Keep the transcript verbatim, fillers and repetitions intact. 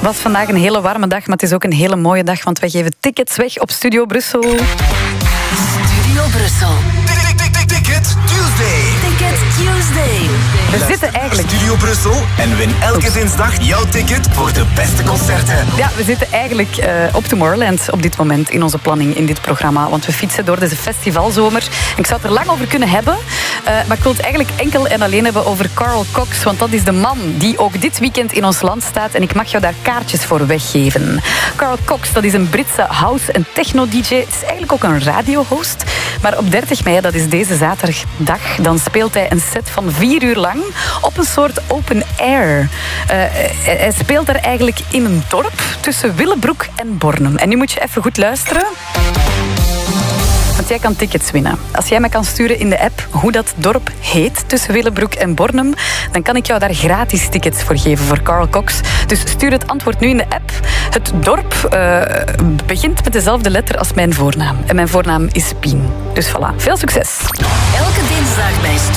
was vandaag een hele warme dag, maar het is ook een hele mooie dag, want wij geven tickets weg op Studio Brussel. Studio Brussel. Ticket Tuesday. Ticket Tuesday. We zitten eigenlijk... Studio Brussel en win elke dinsdag jouw ticket voor de beste concerten. Ja, we zitten eigenlijk uh, op Tomorrowland op dit moment in onze planning in dit programma. Want we fietsen door deze festivalzomer. Ik zou het er lang over kunnen hebben. Uh, maar ik wil het eigenlijk enkel en alleen hebben over Carl Cox. Want dat is de man die ook dit weekend in ons land staat. En ik mag jou daar kaartjes voor weggeven. Carl Cox, dat is een Britse house- en techno-dj. Het is eigenlijk ook een radiohost. Maar op dertig mei, dat is deze zaterdag, dan speelt hij een set van vier uur lang op een soort open air. Uh, hij speelt daar eigenlijk in een dorp tussen Willebroek en Bornem. En nu moet je even goed luisteren. Want jij kan tickets winnen. Als jij me kan sturen in de app hoe dat dorp heet tussen Willebroek en Bornem, dan kan ik jou daar gratis tickets voor geven voor Carl Cox. Dus stuur het antwoord nu in de app. Het dorp uh, begint met dezelfde letter als mijn voornaam. En mijn voornaam is Pien. Dus voilà, veel succes. Elke dinsdag bij